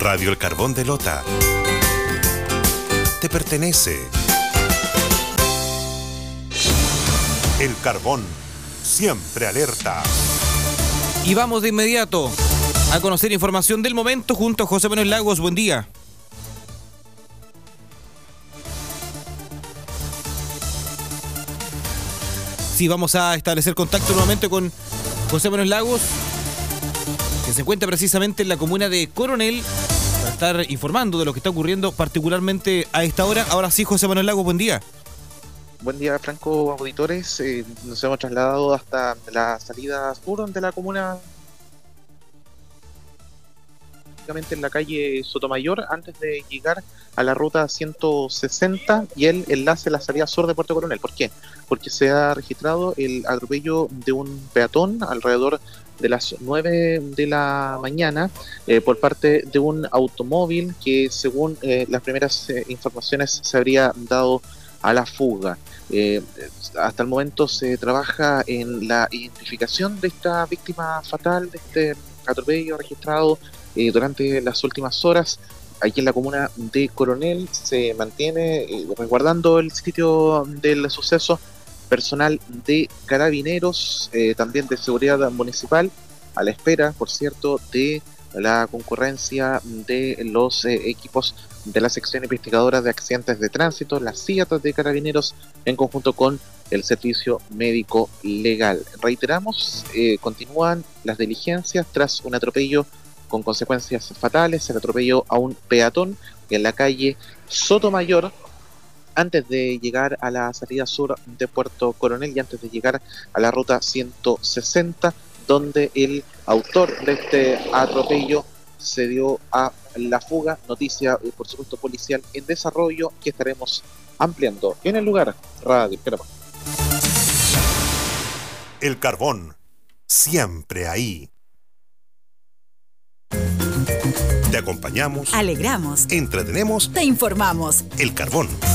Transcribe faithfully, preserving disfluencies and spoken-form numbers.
Radio El Carbón de Lota te pertenece. El Carbón, siempre alerta. Y vamos de inmediato a conocer información del momento junto a José Manuel Lagos. Buen día. Sí, vamos a establecer contacto nuevamente con José Manuel Lagos, que se encuentra precisamente en la comuna de Coronel, para estar informando de lo que está ocurriendo particularmente a esta hora. Ahora sí, José Manuel Lagos, buen día. Buen día, Franco, auditores. Eh, nos hemos trasladado hasta la salida sur de la comuna, en la calle Sotomayor, antes de llegar a la ruta ciento sesenta y el enlace a la salida sur de Puerto Coronel. ¿Por qué? Porque se ha registrado el atropello de un peatón alrededor de las nueve de la mañana eh, por parte de un automóvil que, según eh, las primeras eh, informaciones, se habría dado a la fuga. Eh, hasta el momento se trabaja en la identificación de esta víctima fatal, de este atropello registrado Eh, durante las últimas horas. Aquí en la comuna de Coronel se mantiene eh, resguardando el sitio del suceso personal de carabineros, eh, también de seguridad municipal, a la espera, por cierto, de la concurrencia de los eh, equipos de la sección investigadora de accidentes de tránsito, las C I A T de carabineros, en conjunto con el servicio médico legal. Reiteramos, eh, continúan las diligencias tras un atropello con consecuencias fatales, el atropello a un peatón en la calle Sotomayor, antes de llegar a la salida sur de Puerto Coronel y antes de llegar a la ruta ciento sesenta, donde el autor de este atropello se dio a la fuga. Noticia, por supuesto, policial en desarrollo que estaremos ampliando en el lugar. Radio El Carbón. El Carbón, siempre ahí. Te acompañamos, alegramos, entretenemos, te informamos. El Carbón.